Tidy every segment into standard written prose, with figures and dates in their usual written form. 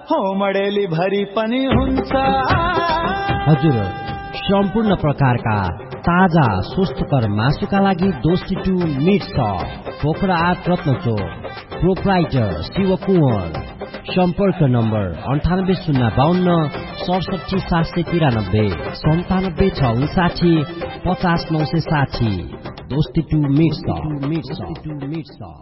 होमडेली भरि पनि हुन्छ। हजुर, सम्पूर्ण प्रकारका ताजा स्वस्थकर मासुका लागि दोस्ती to meet shop, Pokhara 8 रत्नचोक, proprietor Shiv Kunwar. सम्पर्क नम्बर 9805 67 793 97 659 50 960। दोस्ती टु मिट सप।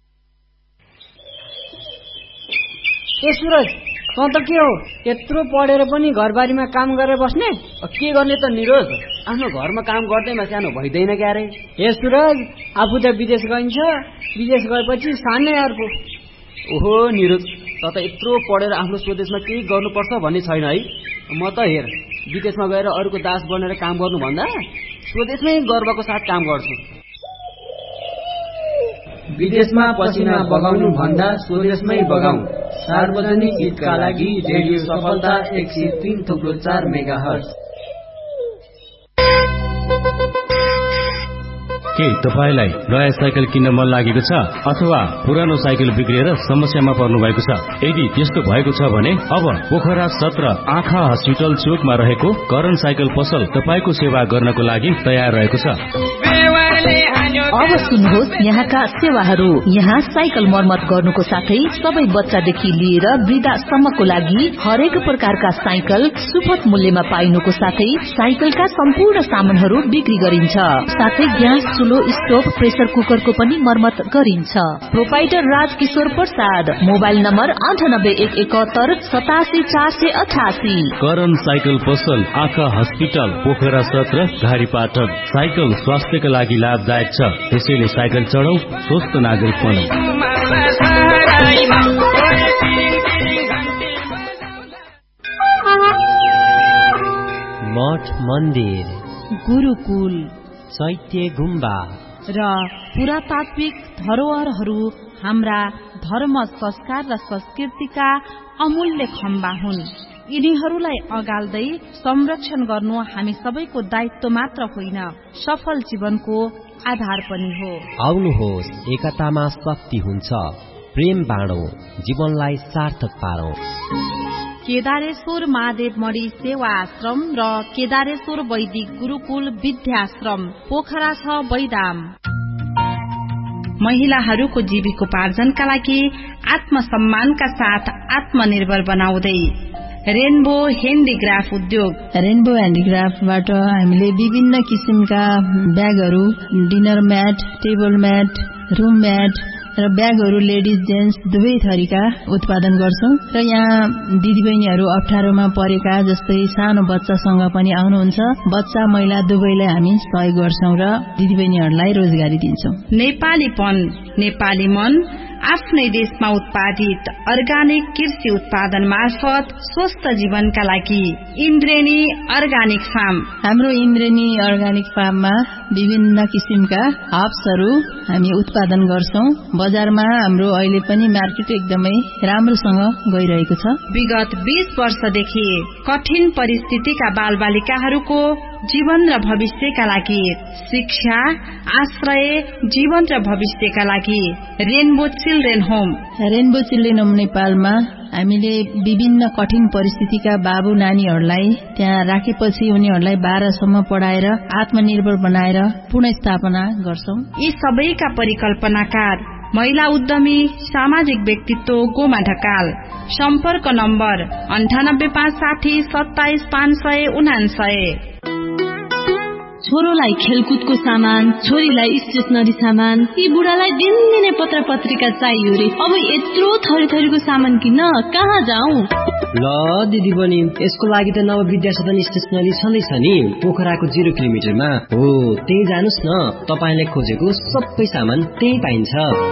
ए सुरज, तँ त के हो यत्रो पढेर पनि घरबारीमा काम गरेर बस्ने? के गर्ने त निरोज, आफ्नो घरमा काम गर्दैमा सानो भइदैन क्यारे। ए सुरज, आफू त विदेश गइन्छ, विदेश गएपछि सानै अर्को। ओहो निरोज, त यत्रो पढेर आफ्नो स्वदेशमा केही गर्नुपर्छ भन्ने छैन है। म त हेर, विदेशमा गएर अरूको दास बनेर काम गर्नुभन्दा स्वदेशमै गर्वको साथ काम गर्छु। विदेशमा पसिना बगाउनु भन्दा स्वदेशमै बगाऊ। सार्वजनिक हितका लागि रेडियो सफलता 103.4 मेगाहर्ज। के तपाईलाई नयाँ साइकल किन्न मन लागेको छ अथवा पुरानो साइकल बिग्रिएर समस्यामा पर्नु भएको छ? यदि त्यस्तो भएको छ भने अब पोखरा 17 आँखा हस्पिटल चोकमा रहेको करण साइकल पसल तपाईको सेवा गर्नको लागि तयार रहेको छ। अब सुन्नुहोस् यहाँका सेवाहरू। यहाँ साइकल मर्मत गर्नुको साथै सबै बच्चादेखि लिएर वृद्धासम्मको लागि हरेक प्रकारका साइकल सुपथ मूल्यमा पाइनुको साथै साइकलका सम्पूर्ण सामानहरू बिक्री गरिन्छ। साथै ग्यास चुलो, स्टोभ, प्रेसर कुकरको पनि मर्मत गरिन्छ। Proprietor Rajkishore Prasad, mobile number 9871 87 488। Karan cycle पसल आँखा हस्पिटल पोखरा 17 घारीपाटन। साइकल स्वास्थ्यका लागि लाभदायक छ, त्यसैले साइकल चढाउ, स्वस्थ नागरिक बनौं। मठ मन्दिर, गुरुकुल, चैत्य गुम्बा र पुरातात्विक धरोहरहरू हाम्रा धर्म, संस्कार र संस्कृतिका अमूल्य खम्बा हुन्। यिनीहरूलाई अगाल्दै संरक्षण गर्नु हामी सबैको दायित्व मात्र होइन, सफल जीवनको आधार पनि हो। आउनुहोस्, एकतामा शक्ति हुन्छ। प्रेम बाँडौं, जीवनलाई सार्थक पारौं। केदारेश्वर महादेव मणि सेवा आश्रम र केदारेश्वर वैदिक गुरुकुल विद्याश्रम पोखरा 6 बैदाम। महिलाहरूको जीविकोपार्जनका लागि आत्मसम्मानका साथ आत्मनिर्भर बनाउँदै रेनबो ह्यान्डिक्राफ्ट उद्योग। रेनबो ह्यान्डिक्राफ्टबाट हामीले विभिन्न किसिमका ब्यागहरू, dinner mat, table mat, room mat र ब्यागहरू लेडिज जेन्ट्स दुवै थरीका उत्पादन गर्छौं। र यहाँ दिदीबहिनीहरू अप्ठ्यारोमा परेका जस्तै सानो बच्चासँग पनि आउनुहुन्छ, बच्चा महिला दुवैलाई हामी सहयोग गर्छौं र दिदीबहिनीहरूलाई रोजगारी दिन्छौं। नेपालीपन, नेपाली मन, आफ्नै देशमा उत्पादित अर्गानिक कृषि उत्पादन मार्फत स्वस्थ जीवनका लागि इन्द्रेणी अर्गानिक फार्म। हाम्रो इन्द्रेणी अर्गानिक फार्ममा विभिन्न किसिमका हर्ब्सहरू हामी उत्पादन गर्छौं। बजारमा हाम्रो अहिले पनि मार्केट एकदमै राम्रोसँग गइरहेको छ। विगत 20 वर्षदेखि कठिन परिस्थितिका बालबालिकाहरूको जीवन र भविष्यका लागि शिक्षा, आश्रय, जीवन र भविष्यका लागि rainbow children home. Rainbow children home नेपालमा हामीले विभिन्न कठिन परिस्थितिका बाबु नानीहरूलाई त्यहाँ राखेपछि उनीहरूलाई 12 सम्म पढाएर आत्मनिर्भर बनाएर पुनर्स्थापना गर्छौं। यी सबैका परिकल्पनाकार महिला उद्यमी सामाजिक व्यक्तित्व गोमा ढकाल। सम्पर्क नम्बर 9856 27 599। छोरोलाई खेलकुदको सामान, छोरीलाई स्टेशनरी सामान, यी बुढालाई दिनदिनै पत्र पत्रिका चाहियो रे। अब यत्रो थरी थरीको सामान किन्न कहाँ जाउँ? ल दिदी बहिनी, यसको लागि त नव विद्या सदन स्टेशनरी छँदैछ नि, पोखराको 0 किलोमिटरमा हो। त्यही जानुस् न, तपाईले खोजेको सबै सामान त्यही पाइन्छ।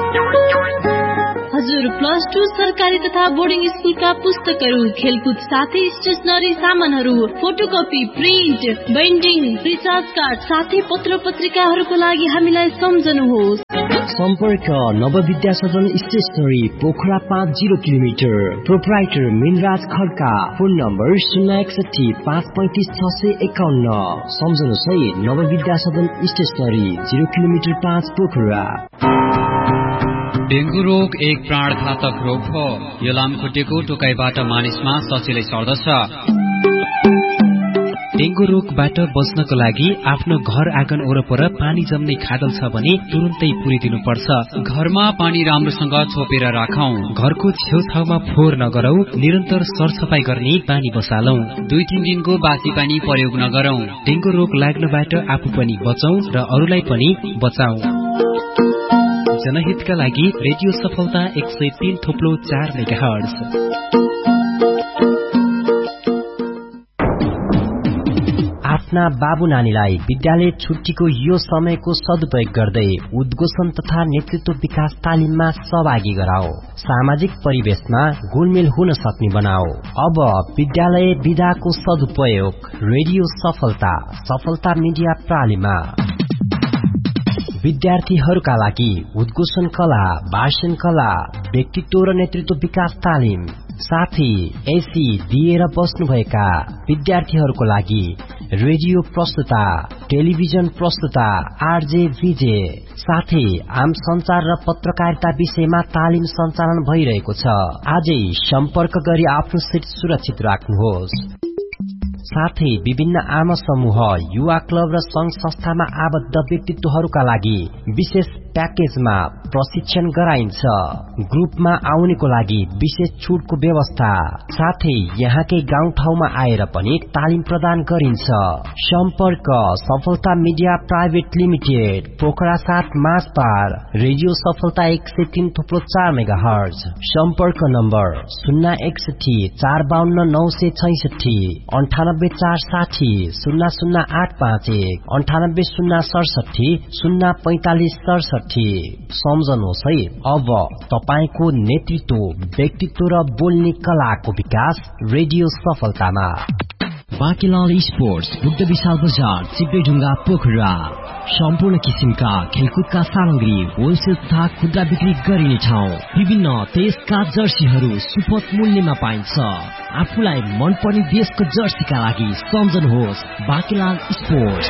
हजुर, +2 सरकारी तथा बोर्डिङ स्कुलका पुस्तकहरू, खेलकुद साथै स्टेशनरी सामानहरू, photocopy, print, binding, recharge card साथै पत्र पत्रिकाहरूको लागि हामीलाई सम्झनुहोस्। सम्पर्क नवविद्या सदन stationery Pokhara 5 0 kilometre. Proprietor Minraj Khadka. Phone number 061 535 651। सम्झनुहोस् है, नवविद्या सदन स्टेशनरी 0 किलोमिटर 5 पोखरा। डेंगू रोग एक प्राणघातक रोग हो। यो लामखुट्टेको टोकाइबाट मानिसमा सजिलै सर्दछ। डेंगू रोगबाट बच्नको लागि आफ्नो घर आँगन वरपर पानी जम्ने खाडल छ भने तुरुन्तै पुरिदिनु पर्छ। घरमा पानी राम्रोसँग छोपेर राखौं। घरको छेउछाउमा फोहोर नगरौं। निरन्तर सरसफाई गर्ने बानी बसालौं। 2-3 दिनको बासी पानी प्रयोग नगरौं। डेंगू रोग लाग्नबाट आफू पनि बचौं र अरूलाई पनि बचाऊ। जनहितका लागि रेडियो सफलता 103.4 मेगाहर्ज। आफ्ना बाबु नानीलाई विद्यालय छुट्टीको यो समयको सदुपयोग गर्दै उद्घोषण तथा नेतृत्व विकास तालिममा सहभागी गराओ। सामाजिक परिवेशमा घुलमिल हुन सक्ने बनाओ। अब विद्यालय विधाको सदुपयोग रेडियो सफलता मिडिया प्रणालीमा। विद्यार्थीहरूका लागि उद्घोषण कला, भाषण कला, व्यक्तित्व र नेतृत्व विकास तालिम, साथै एसी दिएर बस्नुभएका विद्यार्थीहरूको लागि रेडियो प्रस्तुता, टेलिभिजन प्रस्तुता, आरजे भिजे, साथै आम संचार र पत्रकारिता विषयमा तालिम सञ्चालन भइरहेको छ। आजै सम्पर्क गरी आफ्नो सिट सुरक्षित राख्नुहोस्। साथै विभिन्न आम समूह, युवा क्लब र संघ संस्थामा आबद्ध व्यक्तित्वहरूका लागि विशेष प्याकेजमा प्रशिक्षण गराइन्छ। ग्रुपमा आउनेको लागि विशेष छुटको व्यवस्था, साथै यहाँकै गाउँठाउँमा आएर पनि तालिम प्रदान गरिन्छ। सम्पर्क सफलता media private limited, Pokhara 7 मासपार, radio सफलता 103.4 मेगाहर्ज। सम्पर्क नम्बर 061 452 966, 98460 00851, 98067 04567। सम्झनुहोस् है, अब तपाईको नेतृत्व, व्यक्तित्व र बोल्ने कलाको विकास रेडियो सफलतामा। बाँकीलाल स्पोर्ट्स, बुद्ध विशाल बजार, चिप्लेढुङ्गा, पोखरा। सम्पूर्ण किसिमका खेलकुदका सामग्री होलसेल तथा खुद्रा बिक्री गरिने ठाउँ। विभिन्न देशका जर्सीहरू सुपथ मूल्यमा पाइन्छ। आफूलाई मनपर्ने देशको जर्सीका लागि सम्झनुहोस् बाँकीलाल स्पोर्ट्स।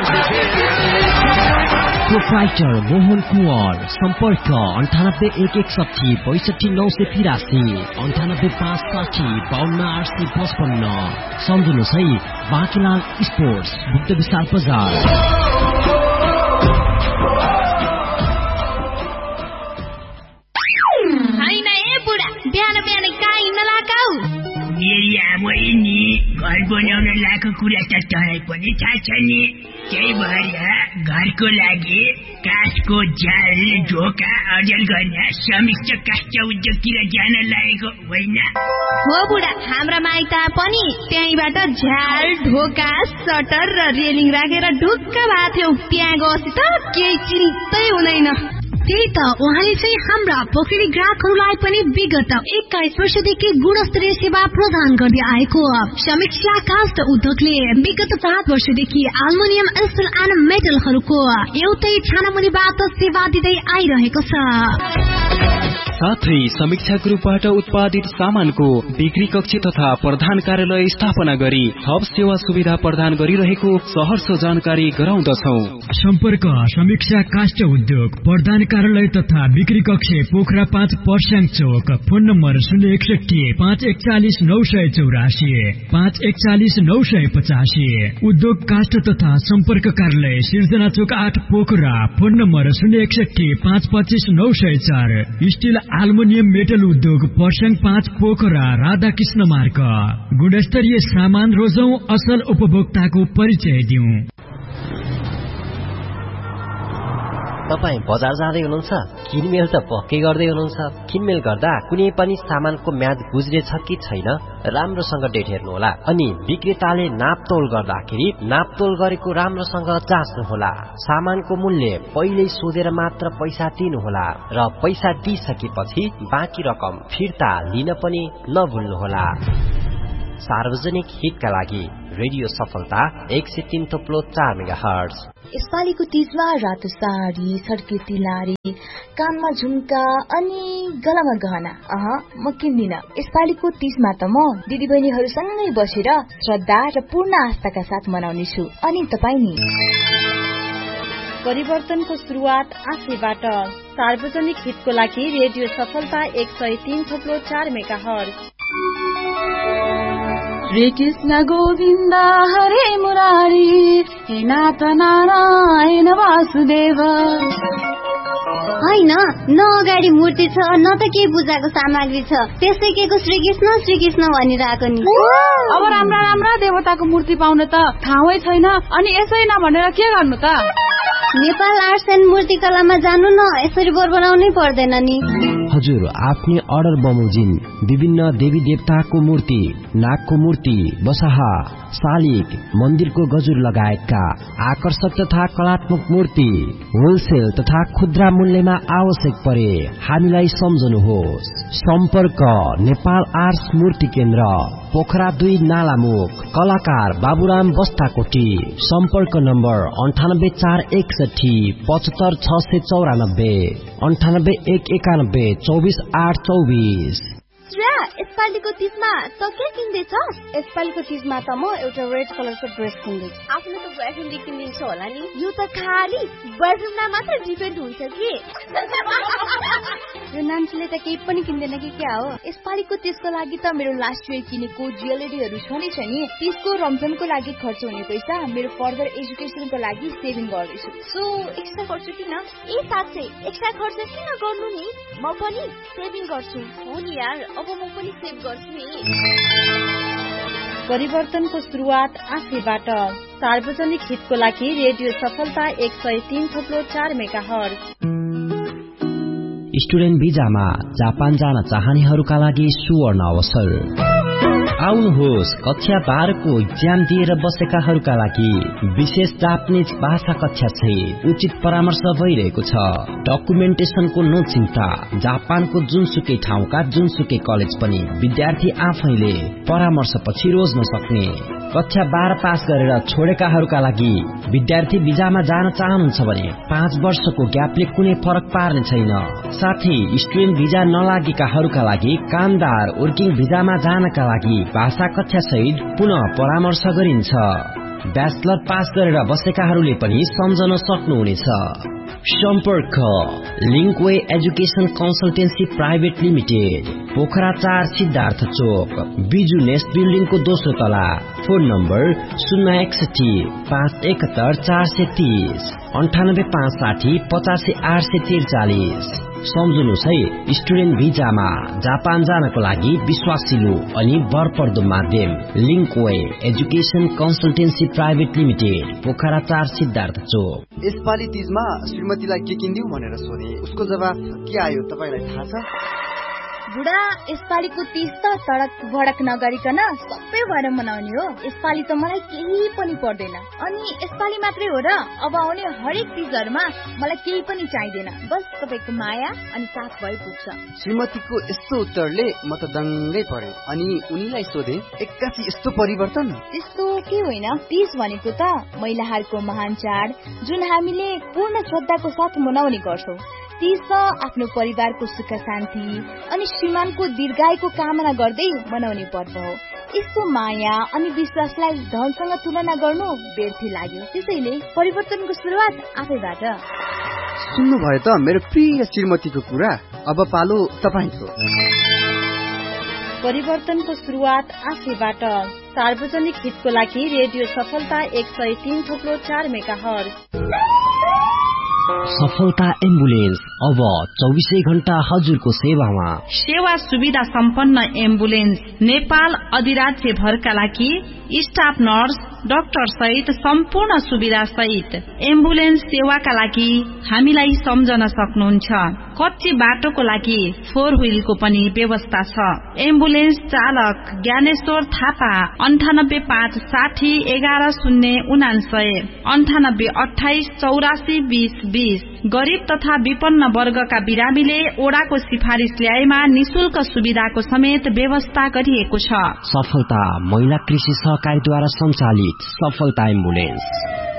प्रोप्राइटर मोहन कुँवर। सम्पर्क 98 161 62 983, 98 560 52 855। सम्झनुहोस् है, बाँकीलाल स्पोर्ट्स, बुद्ध विशाल बजार। बिहान बिहान कहाँ हिँड्न लगाऊ? मेरी आमै नि घर बनाउन लाएको कुरा त तँलाई पनि थाहा छ नि। त्यही भएर घरको लागि काठको जाल, ढोका अर्जन गर्न समिष्ट काष्ठ उद्योगतिर जान लागेको होइन? हो बुढा, हाम्रा माइत पनि त्यहीबाट झ्याल, ढोका, सटर र रेलिङ राखेर ढुक्क भएको थियौ। त्यहाँ गएपछि त केही चिन्तै हुँदैन। त्यही त उहाँले चाहिँ हाम्रा पोखरी ग्राहकहरूलाई पनि विगत 21 वर्षदेखि गुणस्तरीय सेवा प्रदान गर्दै आएको समीक्षा काष्ठ उद्योगले विगत 7 वर्षदेखि एल्युमिनियम, स्टिल एन्ड मेटलहरूको एउटै छानामुनिबाट सेवा दिँदै आइरहेको छ। साथै समीक्षा ग्रुपबाट उत्पादित सामानको बिक्री कक्ष तथा प्रधान कार्यालय स्थापना गरी थप सेवा सुविधा प्रदान गरिरहेको सहर्ष जानकारी गराउँदछौ। सम्पर्क समीक्षा काष्ठ उद्योग, प्रधान कार्यालय तथा बिक्री कक्ष, पोखरा 5 पर्स्याङ चौक। Phone number 061 541 984, 541 985। उद्योग काष्ठ तथा सम्पर्क कार्यालय सिर्जना चौक 8 Pokhara. Phone number 061 525 904। Still aluminium metal उद्योग पर्स्याङ 5 पोखरा, राधाकृष्ण मार्ग। गुणस्तरीय सामान रोजौं, असल उपभोक्ताको परिचय दिउँ। तपाईँ बजार जाँदै हुनुहुन्छ? किनमेल त पक्कै गर्दै हुनुहुन्छ। किनमेल गर्दा कुनै पनि सामानको म्याद गुज्रेछ कि छैन राम्रोसँग डेट हेर्नुहोला। अनि विक्रेताले नापतोल गर्दाखेरि नापतोल गरेको राम्रोसँग जाँच्नुहोला। सामानको मूल्य पहिल्यै सोधेर मात्र पैसा दिनुहोला र पैसा दिइसकेपछि बाँकी रकम फिर्ता लिन पनि नभुल्नुहोला। सार्वजनिक हितका लागि रेडियो सफलता 103.4 मेगाहर्ज। यसपालिको तीजमा रातो साडी, सड्के तिलारी, कानमा झुम्का अनि गलामा गहना म किन्दिन। यसपालिको तीजमा त म दिदीबहिनीहरूसँगै बसेर श्रद्धा र पूर्ण आस्थाका साथ मनाउने छु। अनि तपाईँ नि? परिवर्तनको सुरुवात आफैबाट सार्वजनिक हितको लागि रेडियो सफलता 103.4 मेगाहर्ज। श्री कृष्ण गोविन्द हरे मुरारी हे नाथ नारायण वासुदेव। होइन, न अगाडि मूर्ति छ न त के पूजाको सामग्री छ, त्यसै के को श्री कृष्ण भनिरहेको नि। अब राम्रा राम्रा देवताको मूर्ति पाउन त ठाउँै छैन, अनि यसै नभनेर के गर्नु त? नेपाल आर्ट्स एन्ड मूर्तिकलामा जानु न, यसरी बोर बनाउनै पर्दैन नि। हजुर, आफ्नै अर्डर बमोजिम विभिन्न देवी देवताको मूर्ति, नागको मूर्ति, बसहा, शालिग, मन्दिरको गजुर लगायतका आकर्षक तथा कलात्मक मूर्ति होलसेल तथा खुद्रा मूल्यमा आवश्यक परे हामीलाई सम्झनुहोस्। सम्पर्क नेपाल आर्ट्स मूर्ति केन्द्र, पोखरा 2 नालामुख, कलाकार बाबुराम बस्ताकोटी। सम्पर्क नम्बर 98461 75694, 98191 24824। यसपालिको तीजमा त के किन्दैछस्? यसपालिको तीजमा त म एउटा रेड कलरको ड्रेस किन्दैछु। आफ्नो त बोयफ्रेन्डले किनिदिन्छ होला नि। यो त खाली बोयफ्रेन्डलाई मात्र डिपेन्ड हुन्छ कि। यो नाम्चीले त केही पनि किन्दैन कि क्या हो? यसपालिको तीजको लागि त मेरो लास्ट इयर किनेको ज्वेलरीहरू छ नि, तीजको रमजानको लागि खर्च हुने पैसा मेरो फर्दर एजुकेसनको लागि सेभिङ गर्दैछु। सो एक्स्ट्रा खर्च किन? ए साथै एक्स्ट्रा खर्च किन गर्नु नि? म पनि सेभिङ गर्छु। हो नि यार, अब म पनि सेभ गर्छु नि। परिवर्तनको सुरुवात आफैबाट सार्वजनिक हितको लागि रेडियो सफलता 103.4 मेगाहर्ज। स्टुडेन्ट भिजामा जापान जान चाहनेहरूका लागि सुवर्ण अवसर। आउनुहोस्, कक्षा 12 को इक्जाम दिएर बसेकाहरूका लागि विशेष जापानिज भाषा कक्षा छै। उचित परामर्श भइरहेको छ। डकुमेन्टेसनको नचिन्ता। जापानको जुनसुकै ठाउँका जुनसुकै कलेज पनि विद्यार्थी आफैले परामर्श पछि रोज्न सक्ने। कक्षा 12 पास गरेर छोडेकाहरूका लागि विद्यार्थी भिजामा जान चाहनुहुन्छ भने 5 वर्षको ग्यापले कुनै फरक पार्ने छैन। साथै स्टुडेन्ट भिजा नलागेकाहरूका लागि कामदार वर्किङ भिजामा जानका लागि भाषा कक्षा सहित पुनः परामर्श गरिन्छ। ब्याचलर पास गरेर बसेकाहरूले पनि सम्झन सक्नुहुनेछ। सम्पर्क लिङ्कवे education consultancy private limited, Pokhara 4 Siddhartha चोक, बिजु नेस्ट बिल्डिङको दोस्रो तला। Phone number 061 571 430, 98 560 85 843। सम्झनुहोस् है, स्टुडेन्ट भिजामा जापान जानको लागि विश्वासिलो अनि भरपर्दो माध्यम लिङ्कवे education consultancy private limited, Pokhara 4 Siddhartha चोक। यसपालि तीजमा श्रीमतीलाई के किनिदिउ भनेर सोधे, उसको जवाफ के आयो तपाईलाई थाहा छ? बुढा, यसपालिको तीज त सडक भडक नगरिकन सबै भएर मनाउने हो। यसपालि त मलाई केही पनि पर्दैन। अनि यसपालि मात्रै हो र, अब आउने हरेक तीजहरुमा मलाई केही पनि चाहिँदैन। बस तपाईको माया अनि साथ भइ पुग्छ। श्रीमतीको यस्तो उत्तरले म त दङ्गै परे। अनि उनीलाई सोधे, एक्कासी यस्तो परिवर्तन? त्यस्तो के होइन, तीज भनेको त महिलाहरूको महान चाड जुन हामीले पूर्ण श्रद्धाको साथ मनाउने गर्छौं। तीज त आफ्नो परिवारको सुख शान्ति अनि श्रीमानको दीर्घायुको कामना गर्दै मनाउने पर्व हो। यस्तो माया अनि विश्वासलाई धनसँग तुलना गर्नु व्यर्थी लाग्यो। त्यसैले परिवर्तनको सुरुवात आफैबाट। सुन्नुभयो त मेरो प्रिय श्रीमतीको कुरा। अब पालो तपाईको। परिवर्तनको सुरुवात आफैबाट सार्वजनिक हितको लागि रेडियो सफलता 103.4 मेगाहर्ज। सफलता एम्बुलेन्स अब 24 घण्टा हजुरको सेवामा। सेवा सुविधा सम्पन्न एम्बुलेन्स नेपाल अधिराज्य भरका लागि स्टाफ नर्स डाक्टर सहित सम्पूर्ण सुविधा सहित एम्बुलेन्स सेवाका लागि हामीलाई सम्झन सक्नुहुन्छ। कच्ची बाटोको लागि 4 व्हीलको पनि व्यवस्था छ। एम्बुलेन्स चालक ज्ञानेश्वर थापा 98 560 1109 98 28 84 20 20। गरीब तथा विपन्न वर्गका बिरामीले ओडाको सिफारिस ल्याएमा निशुल्क सुविधाको समेत व्यवस्था गरिएको छ। सफलता महिला कृषि सहकारीद्वारा सञ्चालित सफलता एम्बुलेन्स